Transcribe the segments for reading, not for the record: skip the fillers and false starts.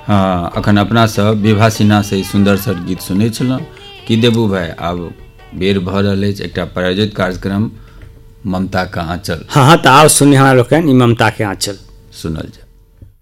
हाँ, अखन अपना सब विभा सिन्हा से सुंदर सर गीत सुनै छलहुँ। की देबू भाई, आब बेर भऽ रहल अछि एकटा प्रायोजित कार्यक्रम ममता का आंचल। हाँ तऽ आओ सुनी हमरा लोकनि ई ममता के आंचल सुनल जाय।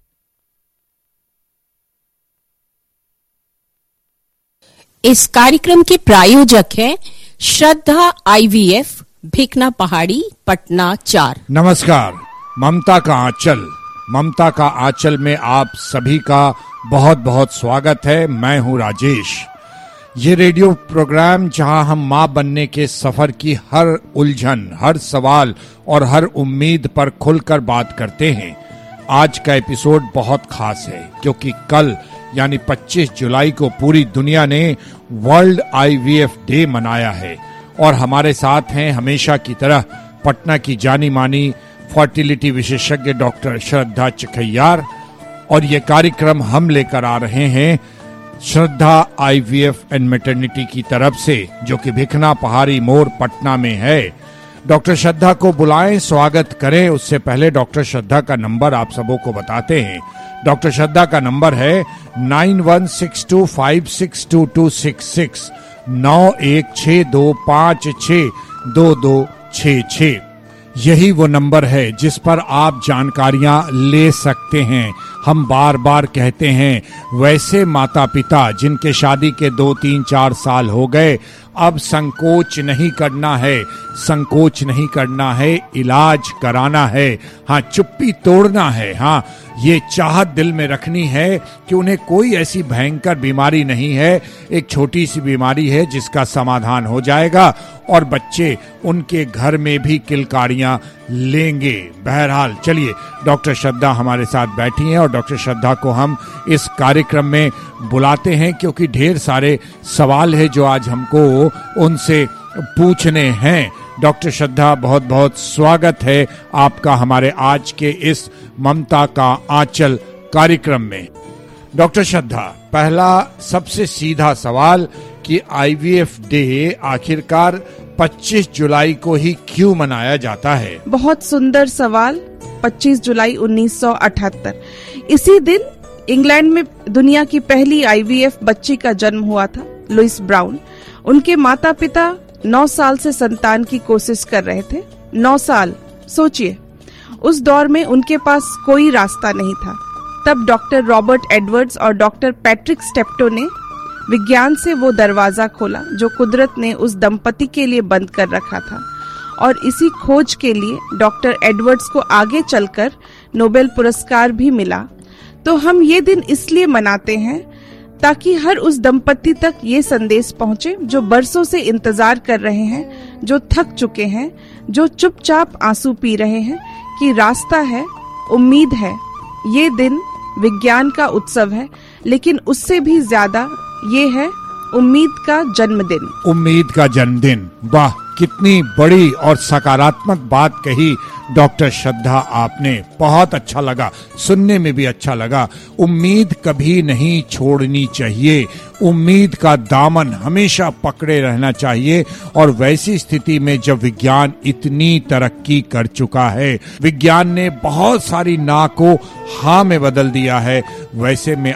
इस कार्यक्रम के प्रायोजक हैं श्रद्धा IVF, भिकना पहाड़ी, पटना 4। नमस्कार। ममता का आंचल, ममता का आंचल में आप सभी का बहुत बहुत स्वागत है। मैं हूं राजेश। ये रेडियो प्रोग्राम जहां हम मां बनने के सफर की हर उलझन, हर सवाल और हर उम्मीद पर खुलकर बात करते हैं। आज का एपिसोड बहुत खास है क्योंकि कल यानी 25 जुलाई को पूरी दुनिया ने वर्ल्ड IVF डे मनाया है और हमारे साथ हैं हमेशा की तरह पटना की जानी मानी फर्टिलिटी विशेषज्ञ डॉक्टर श्रद्धा चिखैयार। और ये कार्यक्रम हम लेकर आ रहे हैं श्रद्धा IVF एंड मैटरनिटी की तरफ से, जो कि भिकना पहाड़ी मोड़ पटना में है। डॉक्टर श्रद्धा को बुलाएं, स्वागत करें। उससे पहले डॉक्टर श्रद्धा का नंबर आप सबों को बताते हैं। डॉक्टर श्रद्धा का नंबर है 9162562266, 9162562266। यही वो नंबर है जिस पर आप जानकारियां ले सकते हैं। हम बार बार कहते हैं, वैसे माता पिता जिनके शादी के 2, 3, 4 साल हो गए, अब संकोच नहीं करना है, संकोच नहीं करना है, इलाज कराना है। हाँ, चुप्पी तोड़ना है। हाँ, ये चाहत दिल में रखनी है कि उन्हें कोई ऐसी भयंकर बीमारी नहीं है, एक छोटी सी बीमारी है जिसका समाधान हो जाएगा और बच्चे उनके घर में भी किलकारियां लेंगे। बहरहाल चलिए, डॉक्टर श्रद्धा हमारे साथ बैठी हैं और डॉक्टर श्रद्धा को हम इस कार्यक्रम में बुलाते हैं क्योंकि ढेर सारे सवाल है जो आज हमको उनसे पूछने हैं। डॉक्टर श्रद्धा, बहुत बहुत स्वागत है आपका हमारे आज के इस ममता का आंचल कार्यक्रम में। डॉक्टर श्रद्धा, पहला सबसे सीधा सवाल कि IVF डे आखिरकार 25 जुलाई को ही क्यों मनाया जाता है? बहुत सुंदर सवाल। 25 जुलाई 1978, इसी दिन इंग्लैंड में दुनिया की पहली IVF बच्ची का जन्म हुआ था, लुइस ब्राउन। उनके माता पिता 9 साल से संतान की कोशिश कर रहे थे। 9 साल, सोचिए, उस दौर में उनके पास कोई रास्ता नहीं था। तब डॉक्टर रॉबर्ट एडवर्ड्स और डॉक्टर पैट्रिक स्टेप्टो ने विज्ञान से वो दरवाजा खोला जो कुदरत ने उस दंपति के लिए बंद कर रखा था। और इसी खोज के लिए डॉक्टर एडवर्ड्स को आगे चलकर नोबेल पुरस्कार भी मिला। तो हम ये दिन इसलिए मनाते हैं ताकि हर उस दंपति तक ये संदेश पहुंचे जो बरसों से इंतजार कर रहे हैं, जो थक चुके हैं, जो चुपचाप आंसू पी रहे हैं, कि रास्ता है, उम्मीद है। ये दिन विज्ञान का उत्सव है, लेकिन उससे भी ज्यादा ये है उम्मीद का जन्मदिन। उम्मीद का जन्मदिन, वाह, कितनी बड़ी और सकारात्मक बात कही डॉक्टर श्रद्धा आपने। बहुत अच्छा लगा, सुनने में भी अच्छा लगा। उम्मीद कभी नहीं छोड़नी चाहिए, उम्मीद का दामन हमेशा पकड़े रहना चाहिए। और वैसी स्थिति में जब विज्ञान इतनी तरक्की कर चुका है, विज्ञान ने बहुत सारी ना को हाँ में बदल दिया है, वैसे में